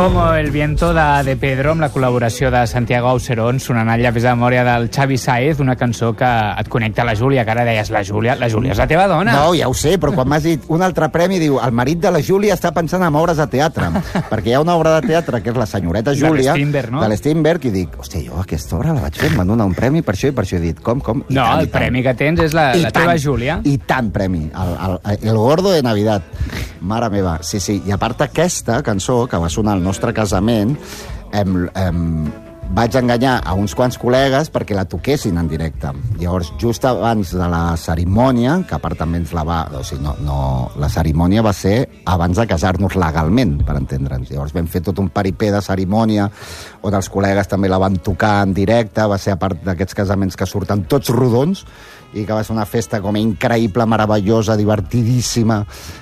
Como el viento de Pedro, amb la col·laboració de Santiago Auserón, sonant el llapis de memòria del Xavi Sáez, una cançó que et connecta a la Júlia, que ara deies, la Júlia és la teva dona. No, ja ho sé, però quan m'has dit un altre premi, diu, el marit de la Júlia està pensant en obres de teatre, perquè hi ha una obra de teatre que és La senyoreta Júlia, de l'Strindberg, no? De l'Strindberg, i dic, hòstia, jo aquesta obra la vaig fer, m'han donat un premi per això, i per això he dit, com? I no, tant, el premi que tens és la teva Júlia. I tant premi, el gordo de Navidad. Mare meva, sí, i a part aquesta cançó, que va sonar al nostre casament, vaig enganyar a uns quants col·legues perquè la toquessin en directe. Llavors, just abans de la cerimònia, que a part també ens la va... O sigui, la cerimònia va ser abans de casar-nos legalment, per entendre'ns. Llavors vam fer tot un paripé de cerimònia on els col·legues també la van tocar en directe, va ser a part d'aquests casaments que surten tots rodons i que va ser una festa com increïble, meravellosa, divertidíssima,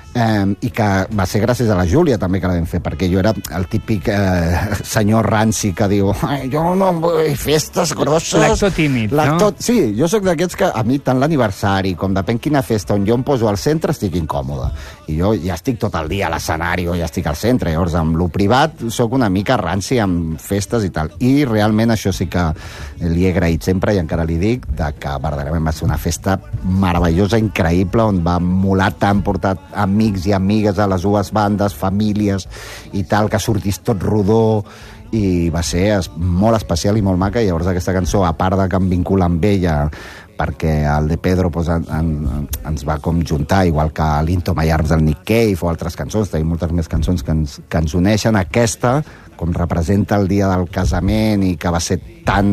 i que va ser gràcies a la Júlia també que la vam fer, perquè jo era el típic senyor ranci que diu jo no vull festes grosses. L'actor tímid, no? Sí, jo sóc d'aquests que a mi tant l'aniversari com depèn quina festa on jo em poso al centre estic incòmode, i jo ja estic tot el dia a l'escenari o ja estic al centre, llavors amb lo privat sóc una mica ranci amb festes i tal, i realment això sí que li he agraït sempre i encara li dic que verdaderament va ser una festa meravellosa, increïble, on va molar tant portar amics i amigues a les dues bandes, famílies i tal, que sortís tot rodó, i va ser molt especial i molt maca. I llavors aquesta cançó, a part de que em vincula amb ella perquè el de Pedro pues, ens va com juntar, igual que l'Into My Arms del Nick Cave o altres cançons, tenim moltes més cançons que ens uneixen. Aquesta, com representa el dia del casament i que va ser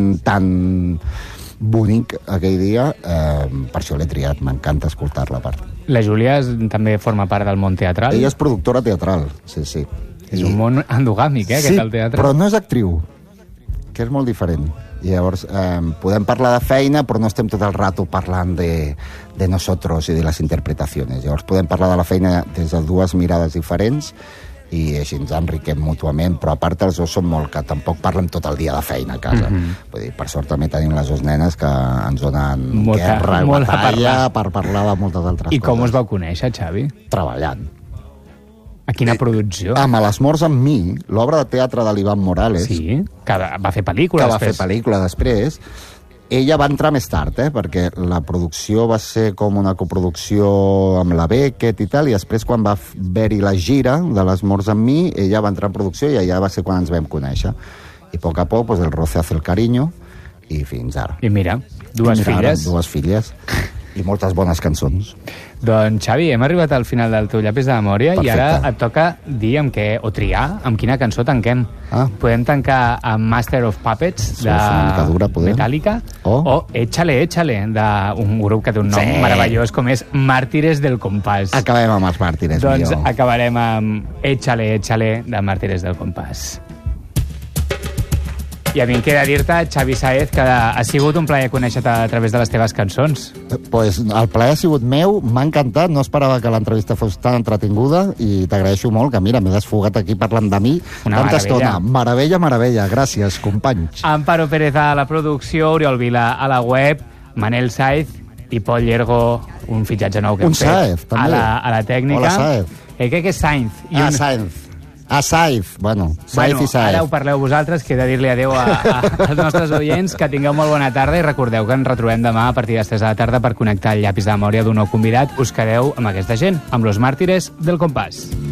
tan bonic aquell dia, per això l'he triat, m'encanta escoltar-la a part. La Júlia també forma part del món teatral? Ella és productora teatral, sí. És un món endogàmic, aquest, el teatre. Sí, però no és actriu, que és molt diferent. I llavors podem parlar de feina, però no estem tot el rato parlant de nosotros i de les interpretacions. Llavors podem parlar de la feina des de dues mirades diferents, i així ens enriquem mútuament, però a part els dos són molt que tampoc parlem tot el dia de feina a casa. Vull dir, per sort també tenim les dues nenes que ens donen guerra i batalla per parlar de moltes altres coses. I com us vau conèixer, Xavi? Treballant. A quina producció? Amb Les morts amb mi, l'obra de teatre de l'Ivan Morales. Sí, que va fer pel·lícula després. Que va fer pel·lícula després. Ella va entrar més tard, perquè la producció va ser com una coproducció amb la Beckett i tal, i després quan va haver-hi la gira de Les morts amb mi, ella va entrar en producció i allà va ser quan ens vam conèixer. I a poc a poc, pues, el roce hace el cariño, i fins ara. I mira, dues filles i moltes bones cançons. Doncs, Xavi, hem arribat al final del teu llapis de memòria. Perfecte. I ara et toca dir o triar amb quina cançó tanquem. Podem tancar amb Master of Puppets de Metallica o Échale, d'un grup que té un nom meravellós com és Mártires del Compàs. Acabem amb els Mártires, doncs acabarem amb Échale de Mártires del Compàs. I a mi em queda dir-te, Xavi Sáez, que ha sigut un plaer conèixer-te a través de les teves cançons. Pues el plaer ha sigut meu, m'ha encantat, no esperava que l'entrevista fos tan entretinguda i t'agraeixo molt, que mira, m'he desfogat aquí parlant de mi tanta estona. Meravella, gràcies, companys. Amparo Pérez a la producció, Oriol Vila a la web, Manel Sáez i Pol Llergo, un fitxatge nou que hem fet Sáez, també. A la tècnica. Hola, Sáez. Crec que és Sainz. Sainz. Saif, Saif i Saif. Ara ho parleu vosaltres, que he de dir-li adeu als nostres oients, que tingueu molt bona tarda i recordeu que ens retrobem demà a partir de les 3 de la tarda per connectar el llapis de memòria d'un nou convidat. Us quedeu amb aquesta gent, amb los Mártires del Compàs.